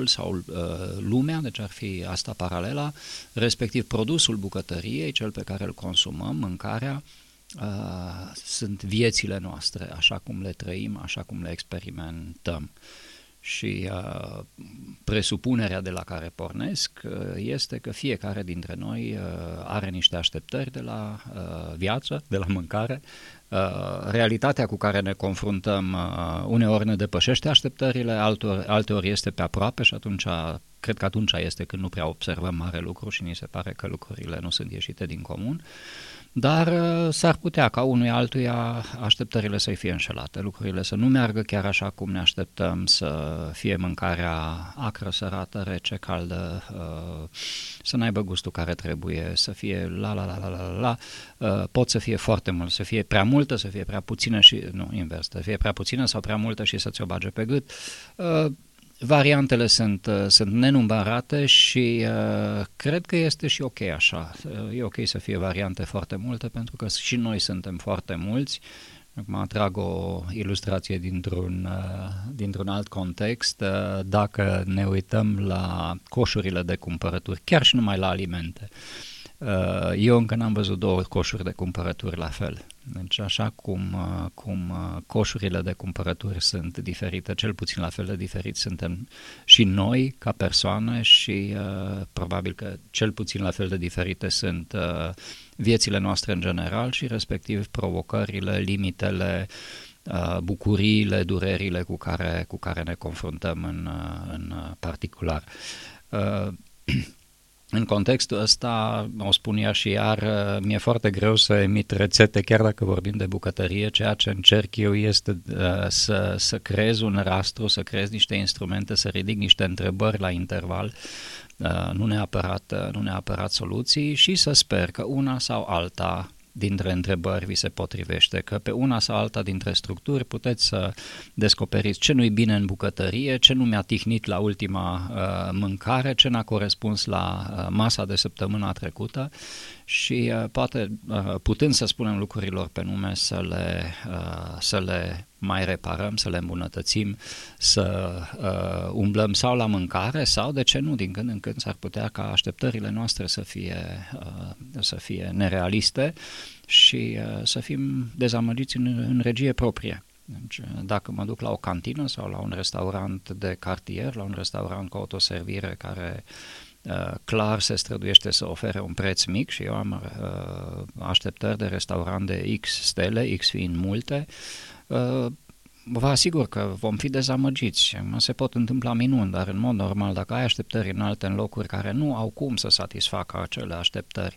bucătarul sau lumea, deci ar fi asta paralela, respectiv produsul bucătăriei, cel pe care îl consumăm, mâncarea, sunt viețile noastre, așa cum le trăim, așa cum le experimentăm. Și presupunerea de la care pornesc este că fiecare dintre noi are niște așteptări de la viață, de la mâncare. Realitatea cu care ne confruntăm uneori ne depășește așteptările, alteori este pe aproape și atunci, cred că atunci este când nu prea observăm mare lucru și ni se pare că lucrurile nu sunt ieșite din comun. Dar s-ar putea ca unui altuia așteptările să-i fie înșelate, lucrurile să nu meargă chiar așa cum ne așteptăm, să fie mâncarea acră, sărată, rece, caldă, să n-aibă gustul care trebuie, să fie pot să fie foarte mult, să fie prea multă, să fie prea puțină și, nu, invers, să fie prea puțină sau prea multă și să ți-o bage pe gât. Variantele sunt nenumărate și cred că este și ok așa. E ok să fie variante foarte multe pentru că și noi suntem foarte mulți. Acum atrag o ilustrație dintr-un alt context. Dacă ne uităm la coșurile de cumpărături, chiar și numai la alimente, eu încă n-am văzut două coșuri de cumpărături la fel. Deci așa cum coșurile de cumpărături sunt diferite, cel puțin la fel de diferit suntem și noi ca persoane și probabil că cel puțin la fel de diferite sunt viețile noastre în general și respectiv provocările, limitele, bucuriile, durerile cu care ne confruntăm în particular. În contextul ăsta, o spun iar și iar, mi-e foarte greu să emit rețete, chiar dacă vorbim de bucătărie. Ceea ce încerc eu este să creez un rastru, să creez niște instrumente, să ridic niște întrebări la interval, nu neapărat soluții, și să sper că una sau alta dintre întrebări vi se potrivește, că pe una sau alta dintre structuri puteți să descoperiți ce nu-i bine în bucătărie, ce nu mi-a tihnit la ultima mâncare, ce n-a corespuns la masa de săptămâna trecută și poate, putând să spunem lucrurilor pe nume, să le mai reparăm, să le îmbunătățim, să umblăm sau la mâncare sau, de ce nu, din când în când s-ar putea ca așteptările noastre să fie nerealiste și să fim dezamăgiți în regie proprie. Deci, dacă mă duc la o cantină sau la un restaurant de cartier, la un restaurant cu autoservire care clar se străduiește să ofere un preț mic și eu am așteptări de restaurant de X stele, X fiind multe, vă asigur că vom fi dezamăgiți. Se pot întâmpla minuni, dar în mod normal, dacă ai așteptări înalte în locuri care nu au cum să satisfacă acele așteptări,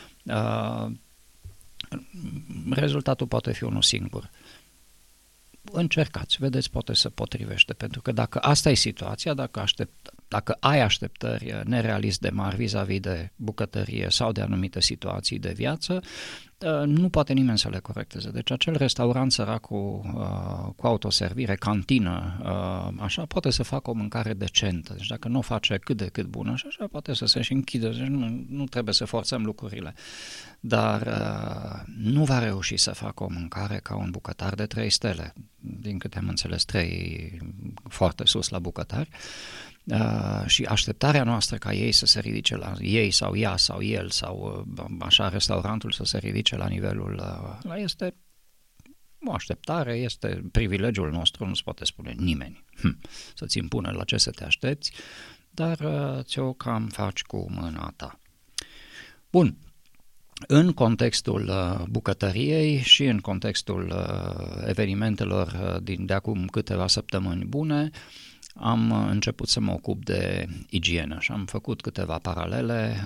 rezultatul poate fi unul singur. Încercați, vedeți, poate să potrivește, pentru că dacă asta e situația, dacă ai așteptări nerealist de mari vis-a-vis de bucătărie sau de anumite situații de viață, nu poate nimeni să le corecteze. Deci acel restaurant sărac cu autoservire, cantină, așa, poate să facă o mâncare decentă. Deci dacă nu o face cât de cât bună, și așa poate să se și închidă. Deci nu trebuie să forțăm lucrurile. Dar nu va reuși să facă o mâncare ca un bucătar de 3 stele. Din câte am înțeles, 3 foarte sus la bucătari. Și așteptarea noastră ca ei să se ridice la ei sau ea sau el sau așa restaurantul să se ridice la nivelul este o așteptare, este privilegiul nostru, nu se poate spune nimeni să-ți impună la ce să te aștepți, dar ți-o cam faci cu mâna ta. Bun. În contextul bucătăriei și în contextul evenimentelor de acum câteva săptămâni bune, am început să mă ocup de igienă și am făcut câteva paralele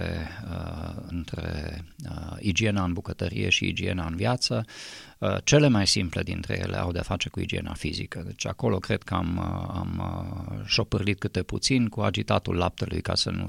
între igiena în bucătărie și igiena în viață. Cele mai simple dintre ele au de-a face cu igiena fizică. Deci acolo cred că am șopârlit câte puțin cu agitatul laptelui ca să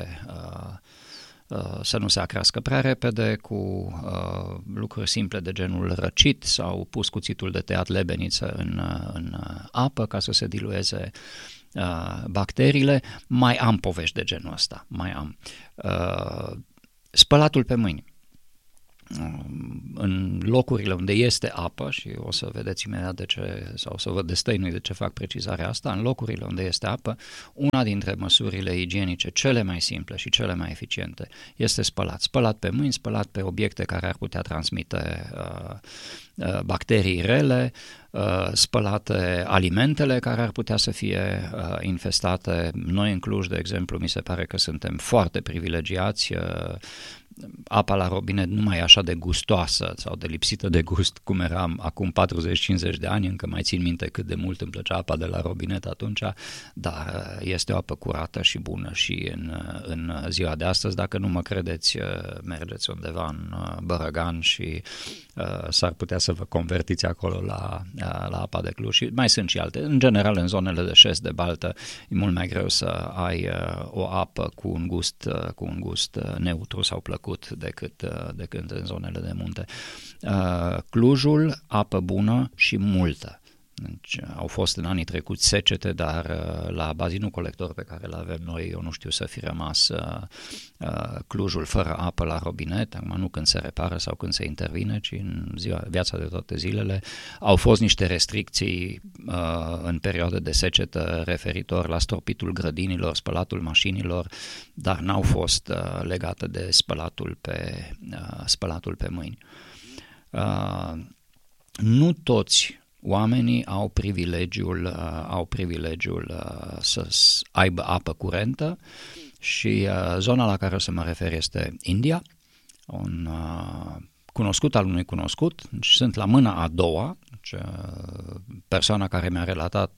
nu se acrească prea repede, cu lucruri simple de genul răcit sau pus cuțitul de tăiat lebeniță în apă ca să se dilueze bacteriile. Mai am povești de genul ăsta, spălatul pe mâini. în locurile unde este apă, și o să vedeți imediat de ce, sau să vă destăinui de ce fac precizarea asta, în locurile unde este apă, una dintre măsurile igienice cele mai simple și cele mai eficiente este spălat. Spălat pe mâini, spălat pe obiecte care ar putea transmite bacterii rele, spălate alimentele care ar putea să fie infestate. Noi în Cluj, de exemplu, mi se pare că suntem foarte privilegiați. Apa la robinet nu mai e așa de gustoasă sau de lipsită de gust cum eram acum 40-50 de ani, încă mai țin minte cât de mult îmi plăcea apa de la robinet atunci, dar este o apă curată și bună și în ziua de astăzi. Dacă nu mă credeți, mergeți undeva în Bărăgan și s-ar putea să vă convertiți acolo la apa de Cluj. Și mai sunt și alte. În general, în zonele de șest, de baltă, e mult mai greu să ai o apă cu un gust neutru sau plăcut decât în zonele de munte. Clujul, apă bună și multă. Deci, au fost în anii trecuți secete, dar la bazinul colector pe care îl avem noi, eu nu știu să fi rămas Clujul fără apă la robinet, acum nu când se repară sau când se intervine, ci în viața de toate zilele. Au fost niște restricții în perioade de secetă referitor la stropitul grădinilor, spălatul mașinilor, dar n-au fost legate de spălatul pe mâini. Nu toți oamenii au privilegiul să aibă apă curentă și zona la care o să mă refer este India, un cunoscut al unui cunoscut, și sunt la mâna a doua, persoana care mi-a relatat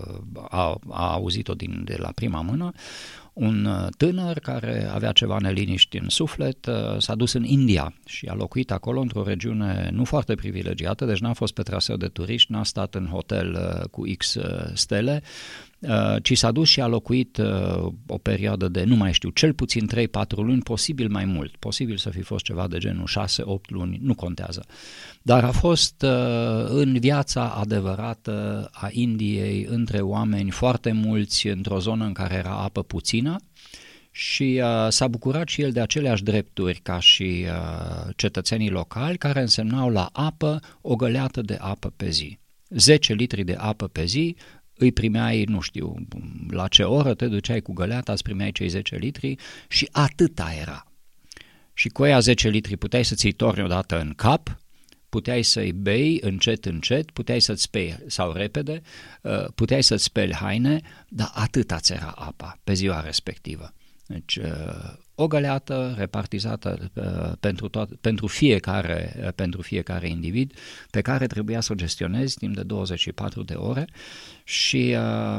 a auzit-o de la prima mână. Un tânăr care avea ceva neliniști în suflet s-a dus în India și a locuit acolo într-o regiune nu foarte privilegiată, deci n-a fost pe traseu de turiști, n-a stat în hotel cu X stele, ci s-a dus și a locuit o perioadă de, nu mai știu, cel puțin 3-4 luni, posibil mai mult, posibil să fi fost ceva de genul 6-8 luni, nu contează. Dar a fost în viața adevărată a Indiei, între oameni foarte mulți, într-o zonă în care era apă puțină, și s-a bucurat și el de aceleași drepturi ca și cetățenii locali, care însemnau la apă o găleată de apă pe zi. 10 litri de apă pe zi, îi primeai, nu știu, la ce oră te duceai cu găleata, îți primeai cei 10 litri și atâta era. Și cu aia 10 litri puteai să ți-i torni odată în cap, puteai să-i bei încet, puteai să-ți speli, sau repede, puteai să-ți speli haine, dar atâta ți era apa pe ziua respectivă. Deci o găleată repartizată pentru fiecare individ, pe care trebuia să o gestionezi timp de 24 de ore și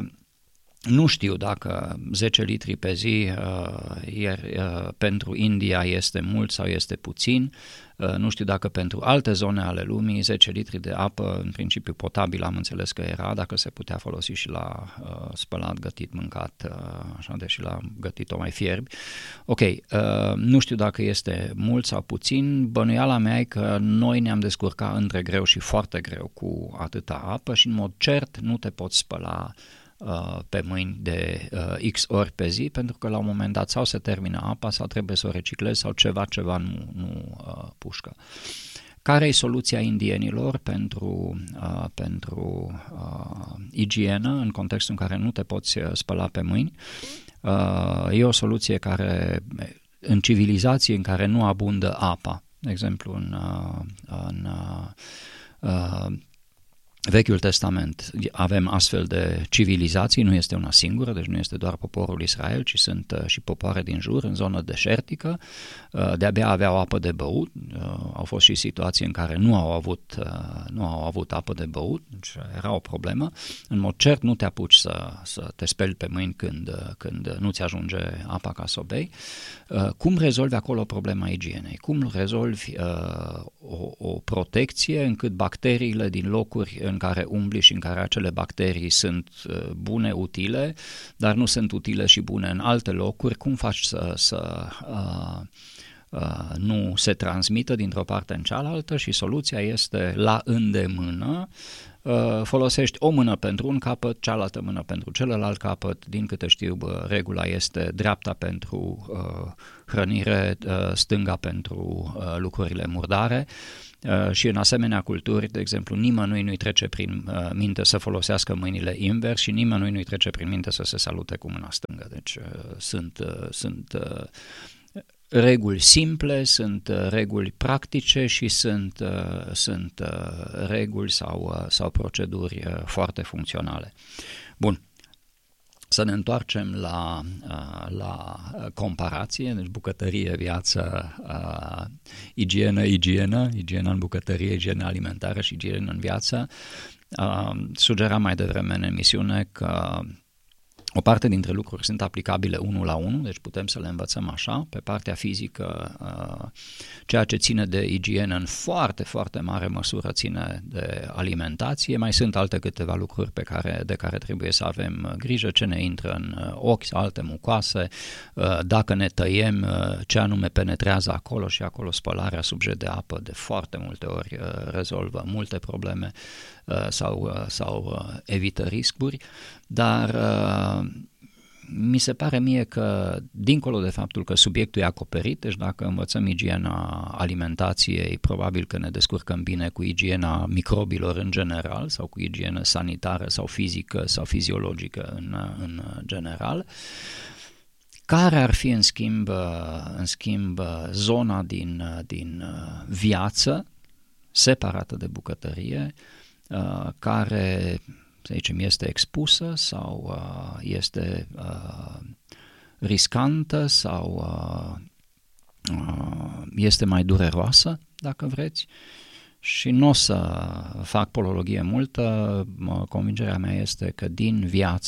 nu știu dacă 10 litri pe zi pentru India este mult sau este puțin, nu știu dacă pentru alte zone ale lumii 10 litri de apă, în principiu potabil, am înțeles că era, dacă se putea folosi și la spălat, gătit, mâncat, așa, deși la gătit o mai fierbi. Ok, nu știu dacă este mult sau puțin, bănuiala mea e că noi ne-am descurcat între greu și foarte greu cu atâta apă și în mod cert nu te poți spăla pe mâini de X ori pe zi, pentru că la un moment dat sau se termină apa sau trebuie să o reciclezi sau ceva nu pușcă. Care e soluția indienilor pentru igienă în contextul în care nu te poți spăla pe mâini? E o soluție care, în civilizații în care nu abundă apa, de exemplu în Vechiul Testament avem astfel de civilizații, nu este una singură, deci nu este doar poporul Israel, ci sunt și popoare din jur, în zonă deșertică, de-abia aveau apă de băut, au fost și situații în care nu au avut apă de băut, deci era o problemă. În mod cert nu te apuci să te speli pe mâini când nu ți ajunge apa ca să o bei. Cum rezolvi acolo problema igienei? Cum rezolvi o protecție încât bacteriile din locuri în care umbli și în care acele bacterii sunt bune, utile, dar nu sunt utile și bune în alte locuri, cum faci să nu se transmită dintr-o parte în cealaltă? Și soluția este la îndemână, folosești o mână pentru un capăt, cealaltă mână pentru celălalt capăt. Din câte știu, regula este dreapta pentru hrănire, stânga pentru lucrurile murdare. Și în asemenea culturi, de exemplu, nimănui nu-i trece prin minte să folosească mâinile invers și nimănui nu-i trece prin minte să se salute cu mâna stângă. Deci sunt reguli simple, sunt reguli practice și sunt reguli sau proceduri foarte funcționale. Bun. Să ne întoarcem la comparație, deci bucătărie, viață, igienă în bucătărie, igienă alimentară și igienă în viață. Sugeram mai devreme în emisiune că o parte dintre lucruri sunt aplicabile unul la unul, deci putem să le învățăm așa. Pe partea fizică, ceea ce ține de igienă în foarte, foarte mare măsură ține de alimentație. Mai sunt alte câteva lucruri de care trebuie să avem grijă, ce ne intră în ochi sau alte mucoase, dacă ne tăiem, ce anume penetrează acolo, și acolo spălarea sub jet de apă de foarte multe ori rezolvă multe probleme sau evită riscuri, dar mi se pare mie că, dincolo de faptul că subiectul e acoperit, deci dacă învățăm igiena alimentației, probabil că ne descurcăm bine cu igiena microbilor în general sau cu igienă sanitară sau fizică sau fiziologică în general. Care ar fi, în schimb, zona din viață separată de bucătărie, care, să zicem, este expusă sau este riscantă sau este mai dureroasă, dacă vreți? Și nu o să fac polologie multă, convingerea mea este că din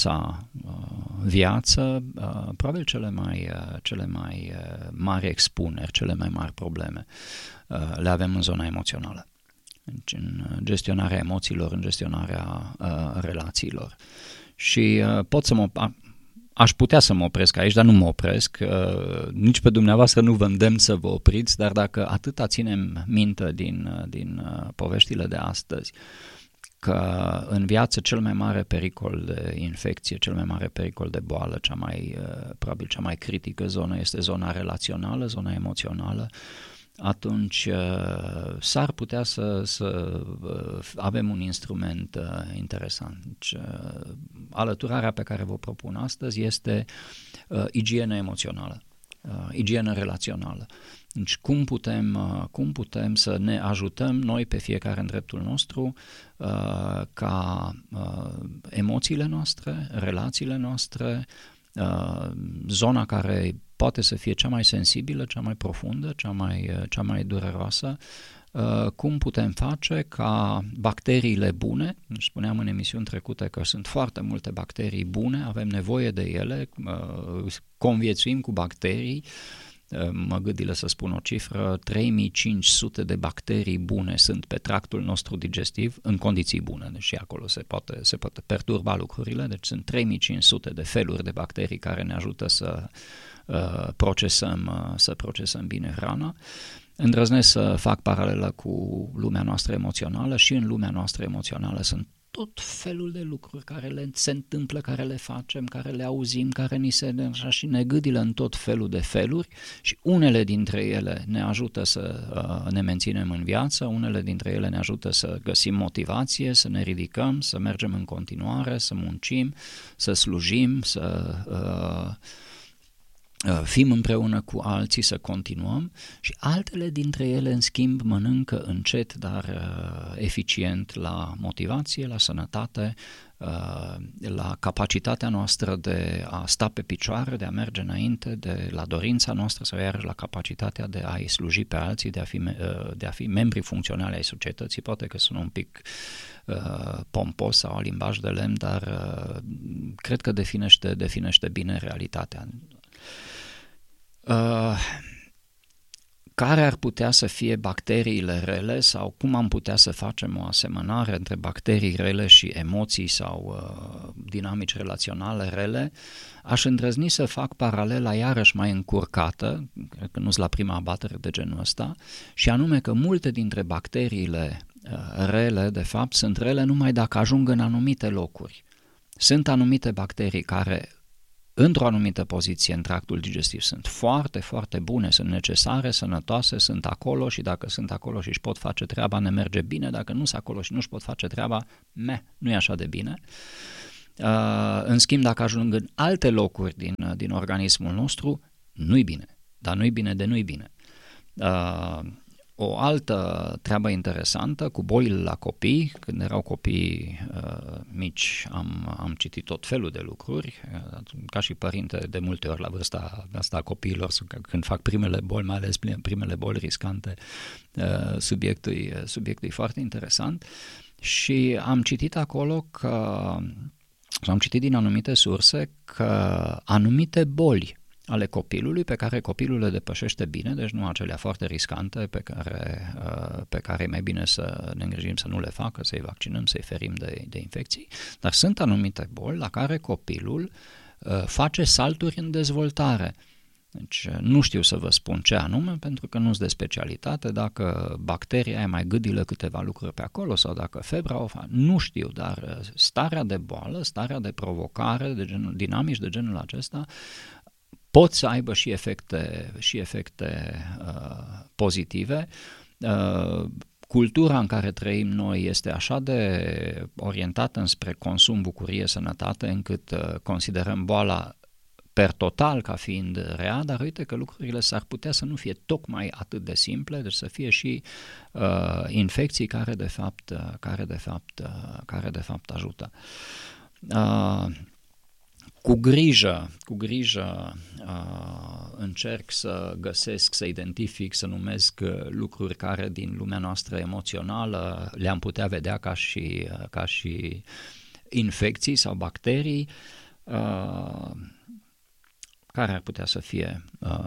viață, probabil cele mai mari expuneri, cele mai mari probleme le avem în zona emoțională. În gestionarea emoțiilor, în gestionarea relațiilor. Și aș putea să mă opresc aici, dar nu mă opresc. Nici pe dumneavoastră nu vă îndemn să vă opriți, dar dacă atâta ținem minte din poveștile de astăzi, că în viață cel mai mare pericol de infecție, cel mai mare pericol de boală, probabil cea mai critică zonă este zona relațională, zona emoțională, atunci s-ar putea să avem un instrument interesant. Deci, alăturarea pe care vă propun astăzi este igienă emoțională, igienă relațională. Deci cum putem să ne ajutăm noi pe fiecare în dreptul nostru ca emoțiile noastre, relațiile noastre, zona care poate să fie cea mai sensibilă, cea mai profundă, cea mai dureroasă, cum putem face ca bacteriile bune, spuneam în emisiuni trecute că sunt foarte multe bacterii bune, avem nevoie de ele, conviețuim cu bacterii, mă gândile să spun o cifră, 3500 de bacterii bune sunt pe tractul nostru digestiv în condiții bune, deci acolo se poate perturba lucrurile, deci sunt 3500 de feluri de bacterii care ne ajută să procesăm bine hrana. Îndrăznesc să fac paralelă cu lumea noastră emoțională și în lumea noastră emoțională sunt tot felul de lucruri care se întâmplă, care le facem, care le auzim, care ni se așa și ne gâdilă în tot felul de feluri și unele dintre ele ne ajută să ne menținem în viață, unele dintre ele ne ajută să găsim motivație, să ne ridicăm, să mergem în continuare, să muncim, să slujim, să fim împreună cu alții, să continuăm, și altele dintre ele, în schimb, mănâncă încet, dar eficient la motivație, la sănătate, la capacitatea noastră de a sta pe picioare, de a merge înainte, la dorința noastră sau iarăși la capacitatea de a-i sluji pe alții, de a fi membri funcționali ai societății. Poate că sunt un pic pompos sau limbaj de lemn, dar cred că definește bine realitatea. Care ar putea să fie bacteriile rele sau cum am putea să facem o asemănare între bacterii rele și emoții sau dinamici relaționale rele? Aș îndrăzni să fac paralela iarăși mai încurcată, cred că nu-s la prima abatere de genul ăsta, și anume că multe dintre bacteriile rele, de fapt, sunt rele numai dacă ajung în anumite locuri. Sunt anumite bacterii care, într-o anumită poziție în tractul digestiv, sunt foarte, foarte bune, sunt necesare, sănătoase, sunt acolo și dacă sunt acolo și își pot face treaba, ne merge bine, dacă nu sunt acolo și nu își pot face treaba, nu e așa de bine. În schimb, dacă ajung în alte locuri din organismul nostru, nu-i bine, dar nu-i bine de nu-i bine. O altă treabă interesantă cu bolile la copii, când erau copii mici am citit tot felul de lucruri, ca și părinte de multe ori la vârsta asta a copiilor, când fac primele boli, mai ales primele boli riscante, subiectul e foarte interesant și am citit acolo am citit din anumite surse că anumite boli ale copilului pe care copilul le depășește bine, deci nu acelea foarte riscante pe care e mai bine să ne îngrijim să nu le facă, să-i vaccinăm, să-i ferim de infecții, dar sunt anumite boli la care copilul face salturi în dezvoltare. Deci nu știu să vă spun ce anume, pentru că nu sunt de specialitate, dacă bacteria aia mai gâdilă câteva lucruri pe acolo sau dacă febra o face, nu știu, dar starea de boală, starea de provocare, dinamici de genul acesta, pot să aibă și efecte pozitive. Cultura în care trăim noi este așa de orientată înspre consum, bucurie, sănătate, încât considerăm boala per total ca fiind rea, dar uite că lucrurile s-ar putea să nu fie tocmai atât de simple, deci să fie și infecții care de fapt ajută. Cu grijă încerc să găsesc, să identific, să numesc lucruri care din lumea noastră emoțională le-am putea vedea ca și infecții sau bacterii care ar putea să fie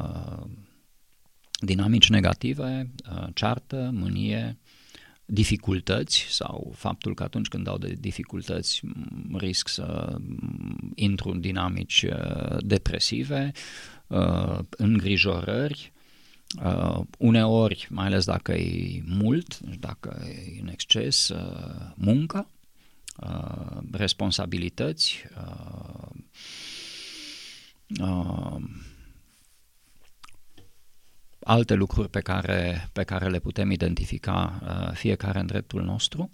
dinamici negative, ceartă, mânie, dificultăți sau faptul că atunci când dau de dificultăți risc să intru în dinamici depresive, îngrijorări, uneori, mai ales dacă e mult, dacă e în exces, muncă, responsabilități, alte lucruri pe care le putem identifica fiecare în dreptul nostru.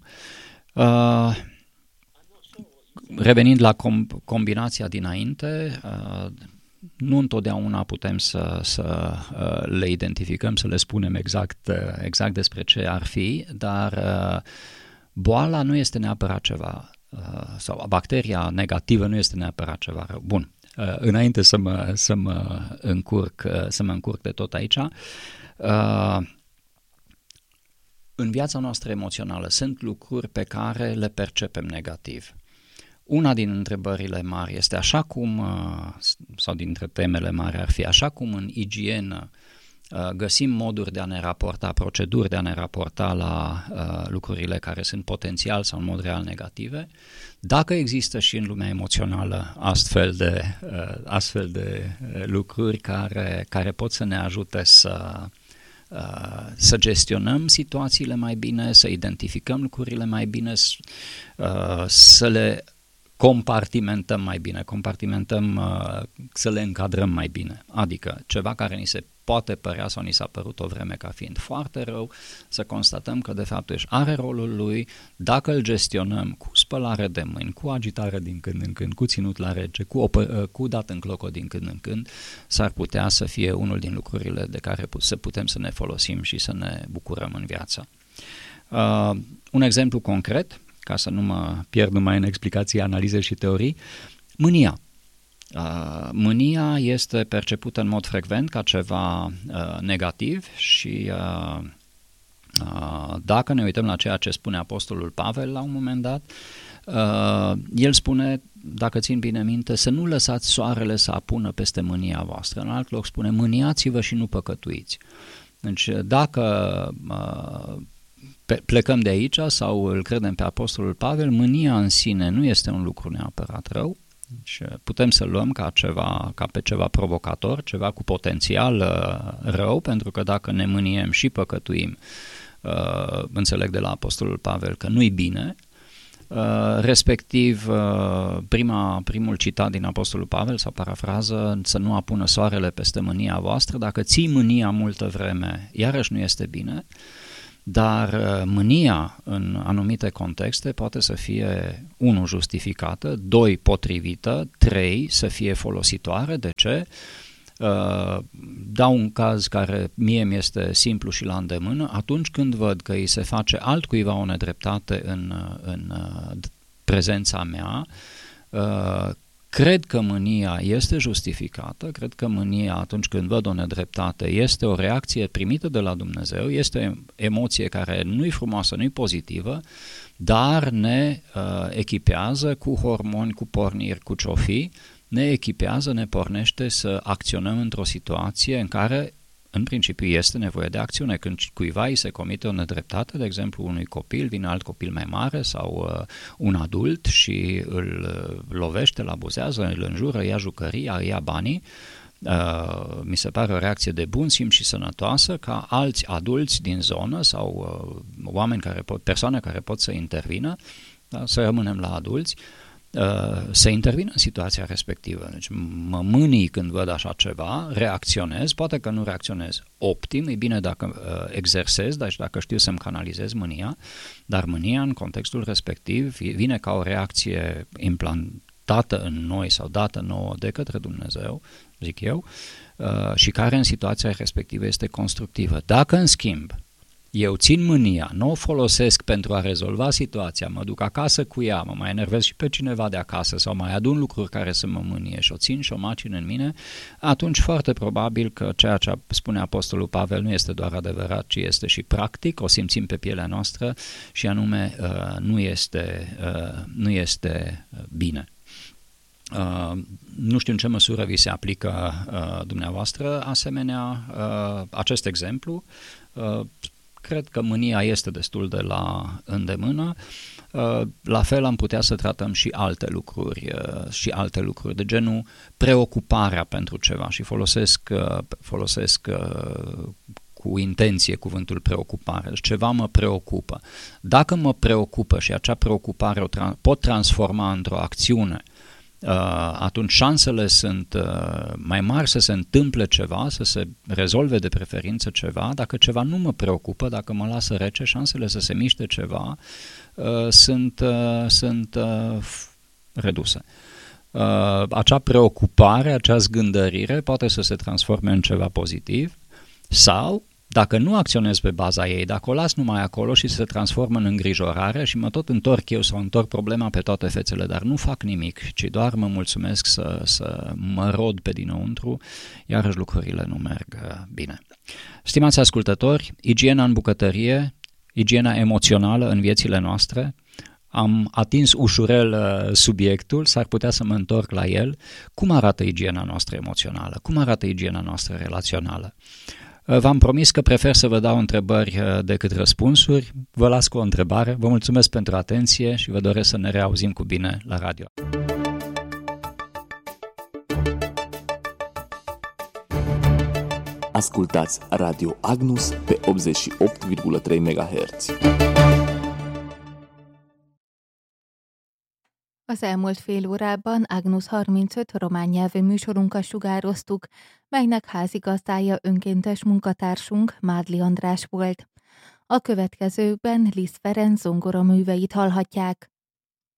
Revenind la combinația dinainte, nu întotdeauna putem să le identificăm, să le spunem exact despre ce ar fi, dar boala nu este neapărat ceva, sau bacteria negativă nu este neapărat ceva rău. Bun. Înainte să mă încurc de tot aici, în viața noastră emoțională sunt lucruri pe care le percepem negativ. Una din întrebările mari este așa cum, sau dintre temele mari ar fi, așa cum în igienă găsim moduri de a ne raporta, proceduri de a ne raporta la lucrurile care sunt potențial sau în mod real negative, dacă există și în lumea emoțională astfel de lucruri care pot să ne ajute să gestionăm situațiile mai bine, să identificăm lucrurile mai bine, să le compartimentăm mai bine, să le încadrăm mai bine, adică ceva care ni se poate părea sau ni s-a părut o vreme ca fiind foarte rău, să constatăm că de fapt își are rolul lui, dacă îl gestionăm cu spălare de mâini, cu agitare din când în când, cu ținut la rece, cu dat în cloco din când în când, s-ar putea să fie unul din lucrurile de care putem să ne folosim și să ne bucurăm în viață. Un exemplu concret, ca să nu mă pierd numai în explicații, analize și teorii, mânia. Mânia este percepută în mod frecvent ca ceva negativ și dacă ne uităm la ceea ce spune Apostolul Pavel la un moment dat, el spune, dacă țin bine minte, să nu lăsați soarele să apună peste mânia voastră. În alt loc spune, mâniați-vă și nu păcătuiți. Deci dacă plecăm de aici sau îl credem pe Apostolul Pavel, mânia în sine nu este un lucru neapărat rău. Deci putem să luăm ca pe ceva provocator, ceva cu potențial rău, pentru că dacă ne mâniem și păcătuim, înțeleg de la Apostolul Pavel că nu-i bine. Respectiv, primul citat din Apostolul Pavel, sau parafrază, să nu apună soarele peste mânia voastră. Dacă ții mânia multă vreme, iarăși nu este bine, dar mânia în anumite contexte poate să fie 1 justificată, 2 potrivită, 3 să fie folositoare. De ce? Dau un caz care mie mi este simplu și la îndemână. Atunci când văd că îi se face altcuiva o nedreptate în prezența mea, cred că mânia este justificată, cred că mânia, atunci când văd o nedreptate, este o reacție primită de la Dumnezeu, este o emoție care nu-i frumoasă, nu-i pozitivă, dar ne echipează cu hormoni, cu porniri, cu ciofii, ne echipează, ne pornește să acționăm într-o situație în care, în principiu, este nevoie de acțiune. Când cuiva îi se comite o nedreptate, de exemplu unui copil, vine alt copil mai mare sau un adult și îl lovește, îl abuzează, îl înjură, ia jucăria, ia banii, mi se pare o reacție de bun simț și sănătoasă ca alți adulți din zonă sau persoane care pot să intervină, da, să rămânem la adulți, să intervină în situația respectivă. Deci mă mânii când văd așa ceva, reacționez, poate că nu reacționez optim, e bine dacă exersez, deci dacă știu să-mi canalizez mânia, dar mânia în contextul respectiv vine ca o reacție implantată în noi sau dată nouă de către Dumnezeu, zic eu, și care în situația respectivă este constructivă. Dacă, în schimb, eu țin mânia, nu o folosesc pentru a rezolva situația, mă duc acasă cu ea, mă mai enervez și pe cineva de acasă sau mai adun lucruri care să mă mânie și o țin și o macin în mine, atunci foarte probabil că ceea ce spune Apostolul Pavel nu este doar adevărat, ci este și practic, o simțim pe pielea noastră și anume nu este bine. Nu știu în ce măsură vi se aplică dumneavoastră acest exemplu. Cred că mânia este destul de la îndemână. La fel am putea să tratăm și alte lucruri de genul preocuparea pentru ceva și folosesc cu intenție cuvântul preocupare. Deci ceva mă preocupă. Dacă mă preocupă și acea preocupare pot transforma într-o acțiune, atunci șansele sunt mai mari să se întâmple ceva, să se rezolve de preferință ceva. Dacă ceva nu mă preocupă, dacă mă lasă rece, șansele să se miște ceva sunt reduse. Acea preocupare, acea zgândărire poate să se transforme în ceva pozitiv sau, dacă nu acționez pe baza ei, dacă o las numai acolo și se transformă în îngrijorare și mă tot întorc eu sau întorc problema pe toate fețele, dar nu fac nimic, ci doar mă mulțumesc să mă rod pe dinăuntru, iarăși lucrurile nu merg bine. Stimați ascultători, igiena în bucătărie, igiena emoțională în viețile noastre, am atins ușurel subiectul, s-ar putea să mă întorc la el. Cum arată igiena noastră emoțională? Cum arată igiena noastră relațională? V-am promis că prefer să vă dau întrebări decât răspunsuri. Vă las cu o întrebare. Vă mulțumesc pentru atenție și vă doresc să ne reauzim cu bine la radio. Ascultați Radio Agnus pe 88,3 MHz. Az elmúlt fél órában Agnus 35 román nyelvű műsorunkat sugároztuk, melynek házigazdája önkéntes munkatársunk Mádli András volt. A következőkben Liszt Ferenc zongoraműveit hallhatják.